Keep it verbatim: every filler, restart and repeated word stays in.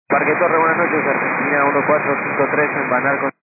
Parque Torre, buenas noches, Argentina uno cuatro cinco tres en Banal con